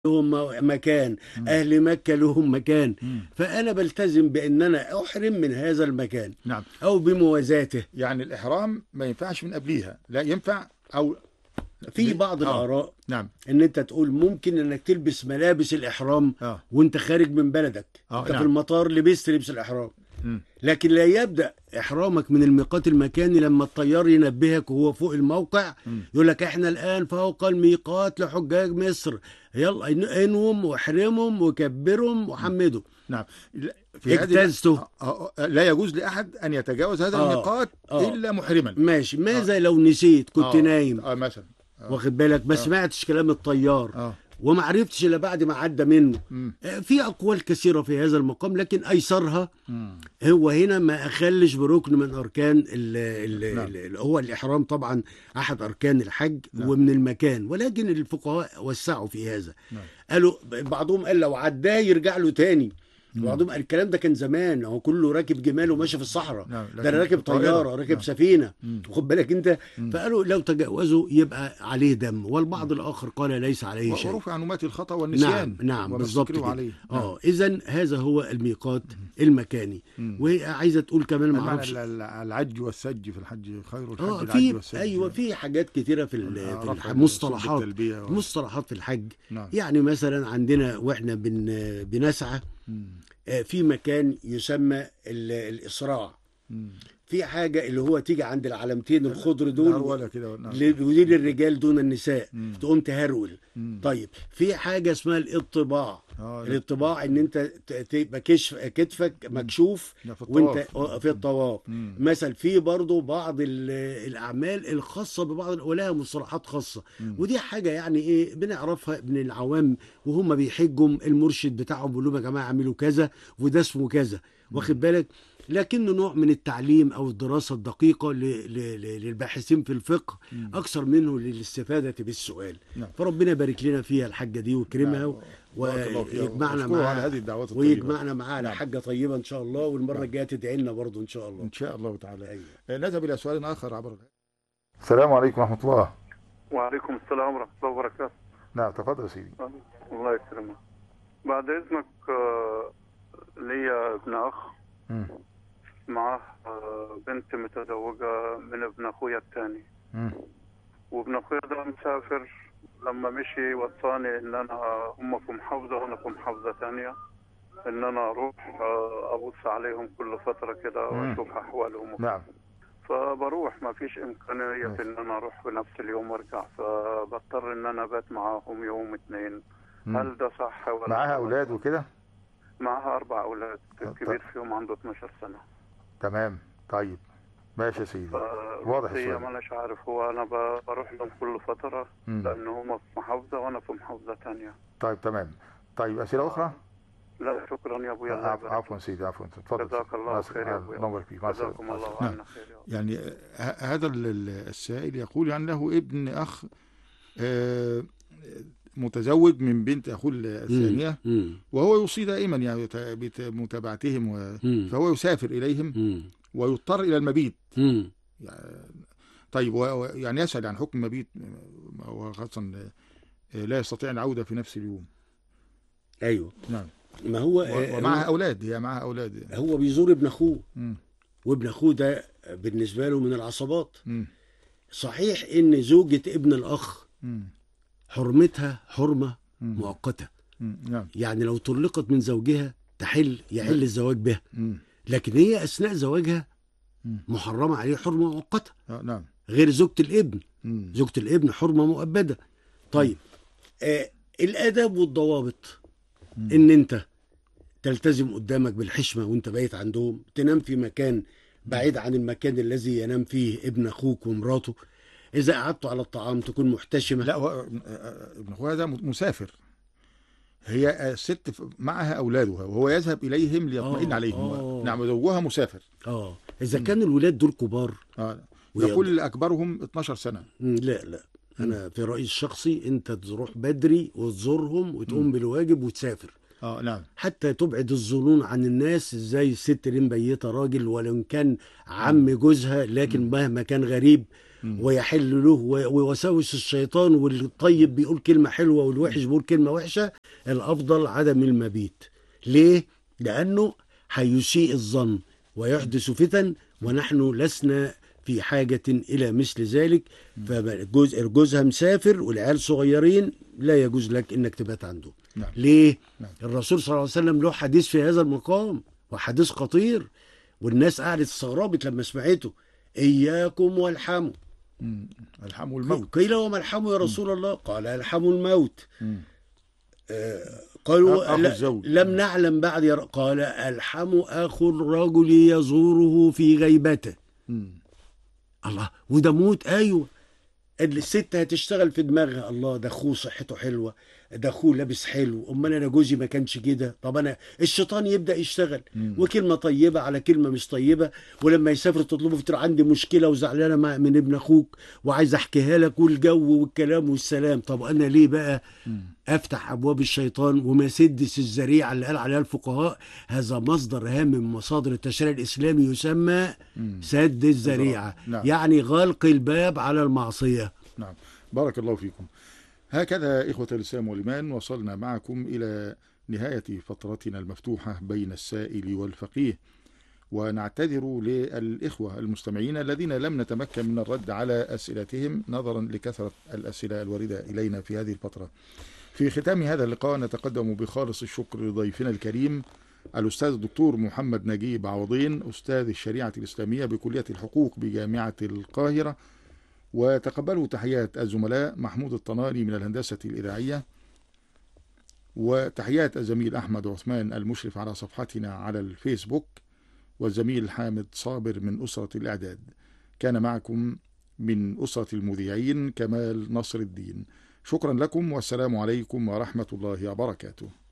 لهم مكان، مم. أهل مكة لهم مكان. مم. فأنا بلتزم بأن أنا أحرم من هذا المكان نعم. أو بموازاته. يعني الإحرام ما ينفعش من قبليها، لا ينفع أو في بعض الآراء نعم. ان انت تقول ممكن انك تلبس ملابس الاحرام اه وانت خارج من بلدك، انت في نعم. المطار لبست لبس الاحرام، مم. لكن لا يبدأ إحرامك من الميقات المكاني لما الطيار ينبهك وهو فوق الموقع مم. يقول لك احنا الآن فوق الميقات لحجاج مصر، يلا انوم واحرمهم وكبرهم مم. وحمدوا. نعم. في هذه اجتزته. لا يجوز لأحد أن يتجاوز هذا اه الميقات اه إلا محرما. ماشي. اه ماذا لو نسيت كنت نايم، مثلا. واخد بالك، ما اه سمعتش كلام الطيار اه وما عرفتش الا بعد ما عدى منه؟ مم. في اقوال كثيره في هذا المقام، لكن ايسرها مم. هو هنا ما اخلش بركن من اركان نعم. هو الاحرام طبعا احد اركان الحج نعم. ومن المكان، ولكن الفقهاء وسعوا في هذا. نعم. قالوا بعضهم قال لو عداه يرجع له تاني، مم. وبعضهم قال الكلام ده كان زمان، هو كله راكب جمال وماشي في الصحراء، نعم. ده انا لكن راكب طائرة. طياره راكب نعم. سفينه، مم. خد بالك انت. مم. فقالوا لو تجاوزوا يبقى عليه دم، مم. والبعض الاخر قال ليس عليه شيء. ورفع عن أمتي الخطأ نعم والنسيان نعم وما بالظبط استكرهوا كده. عليه. نعم. اذا هذا هو الميقات المكاني. مم. وعايزه تقول كمان ما المعنى اعرفش. العج والسج في الحج، خير الحج اه العج في والسج. ايوه في حاجات كتيره رفع سب مصطلحات، التلبية مصطلحات في الحج. نعم. يعني مثلا عندنا واحنا بنسعى مم. في مكان يسمى الاسراع، مم. في حاجه اللي هو تيجي عند العلامتين الخضر دول، الهرولة كده. نعم. ودي للرجال دون النساء، مم. تقوم تهرول. مم. طيب في حاجه اسمها الاطباع. لا. الاطباع ان انت تبقى كتفك مكشوف لا، في وانت الطواف. في الطواف. مم. مثلا في برضو بعض الاعمال الخاصه ببعض ولها مصطلحات خاصه، مم. ودي حاجه يعني ايه بنعرفها من العوام وهم بيحجوا، المرشد بتاعهم بيقول لهم يا جماعه اعملوا كذا وده اسمه كذا، واخد بالك. لكنه نوع من التعليم او الدراسه الدقيقه للباحثين في الفقه مم. اكثر منه للاستفاده بالسؤال. نعم. فربنا يبارك لنا فيها الحاجه دي ويكرمها نعم. بارك الله فيها ويجمعنا واشكره على معاها، هذه الدعوات الطيبة. ويجمعنا معاها على نعم. حاجه طيبه ان شاء الله، والمره نعم. الجايه تدعي لنا برضه ان شاء الله. إن شاء الله تعالى. ايوه. نذهب إلى سؤال آخر عبر السلام عليكم ورحمة الله. وعليكم السلام ورحمة الله وبركاته. نعم تفضل يا سيدي. الله يكرمك. بعد إذنك لي ابن أخ مم. معه بنت متزوجة من ابن أخويا الثاني، مم. وابن أخويا ده مسافر، لما مشي وصاني إن أنا هم في محافظة وأنا في محافظة ثانية، إن أنا أروح أبص عليهم كل فترة كده وأشوف أحوالهم. نعم. فبروح، ما فيش إمكانية ماشي. في إن أنا أروح في نفس اليوم وأرجع، فبضطر إن أنا أبات معاهم يوم اتنين. مم. هل ده صح ولا معاها غلط؟ أولاد وكده؟ معها 4 أولاد، الكبير فيهم عنده 12 سنة. تمام. طيب ماشي يا سيدي. واضح هي السؤال. ما أناش عارف، هو أنا بروح لهم كل فترة مم. لأن هم في محافظة وأنا في محافظة تانية. طيب تمام. طيب أسئلة أخرى؟ لا شكرا يا أبويا. الله يبارك عفوا سيدي، عفوا. تفضل. جزاك الله خير يا أبويا. نور فيك. مع السلامة. جزاكم الله نعم. عنا خير يا أبويا. يعني هذا السائل يقول يعني له ابن أخ متزوج من بنت أخوه الثانية، وهو يوصي دائما يعني بمتابعتهم فهو يسافر إليهم ويضطر إلى المبيت. يعني طيب يعني يسأل عن حكم المبيت، وخاصة لا يستطيع العودة في نفس اليوم. ايوه. نعم. ما هو ومعها أولاد، هي معها أولاد. هو بيزور ابن اخوه، وابن اخوه ده بالنسبه له من العصبات. صحيح ان زوجة ابن الاخ حرمتها حرمه مؤقته، يعني لو طلقت من زوجها يحل الزواج بها، لكن هي اثناء زواجها محرمه عليه حرمه مؤقته. نعم. غير زوجة الابن. زوجة الابن حرمه مؤبده. طيب الاداب والضوابط ان انت تلتزم قدامك بالحشمه وانت بايت عندهم، تنام في مكان بعيد عن المكان الذي ينام فيه ابن اخوك ومراته، اذا قعدتوا على الطعام تكون محتشمه. لا، هو ابن اخوها ده مسافر، هي الست معها اولادها وهو يذهب اليهم ليطمئن عليهم. نعم. زوجها مسافر. اذا كان الولاد دول كبار يقول اكبرهم 12 سنه. لا انا في رايي الشخصي انت تروح بدري وتزورهم وتقوم بالواجب وتسافر. نعم. حتى تبعد الظنون عن الناس، ازاي الست اللي مبيته راجل ولو كان عم جوزها، لكن مهما كان غريب ويحل له ووساوس الشيطان، والطيب بيقول كلمة حلوة والوحش بيقول كلمة وحشة، الأفضل عدم المبيت. ليه؟ لأنه هيسيء الظن ويحدث فتن، ونحن لسنا في حاجة إلى مثل ذلك. فجوزها مسافر والعيال صغيرين، لا يجوز لك إنك تبات عنده. نعم. ليه؟ نعم. الرسول صلى الله عليه وسلم له حديث في هذا المقام، وحديث خطير، والناس قعدت استغربت لما سمعته: إياكم والحموا. الحموا الموت. قيل وما الحموا يا رسول الله؟ قال: الحموا الموت. قالوا: لم نعلم بعد قال: الحموا أخو الرجل يزوره في غيبته. الله، وده موت. أيوه، الست هتشتغل في دماغها: الله، ده اخوه صحته حلوه، ده اخوه لابس حلو، امال انا جوزي ما كانش كده. طب انا، الشيطان يبدا يشتغل، وكلمه طيبه على كلمه مش طيبه، ولما يسافر تطلبه فتر: عندي مشكله وزعلانه من ابن اخوك وعايز احكيها لك، والجو والكلام والسلام. طب انا ليه بقى افتح ابواب الشيطان وما سدس الذريعه اللي قال عليها الفقهاء؟ هذا مصدر هام من مصادر التشريع الاسلامي يسمى سد الذريعه. نعم. يعني غلق الباب على المعصيه. نعم، بارك الله فيكم. هكذا إخوة الإسلام والإيمان، وصلنا معكم إلى نهاية فترتنا المفتوحة بين السائل والفقيه، ونعتذر للإخوة المستمعين الذين لم نتمكن من الرد على أسئلتهم نظرا لكثرة الأسئلة الواردة إلينا في هذه الفترة. في ختام هذا اللقاء نتقدم بخالص الشكر لضيفنا الكريم الأستاذ الدكتور محمد نجيب عوضين، أستاذ الشريعة الإسلامية بكلية الحقوق بجامعة القاهرة، وتقبلوا تحيات الزملاء محمود الطناني من الهندسة الإذاعية، وتحيات الزميل أحمد عثمان المشرف على صفحتنا على الفيسبوك، والزميل حامد صابر من أسرة الإعداد. كان معكم من أسرة المذيعين كمال نصر الدين. شكرا لكم، والسلام عليكم ورحمة الله وبركاته.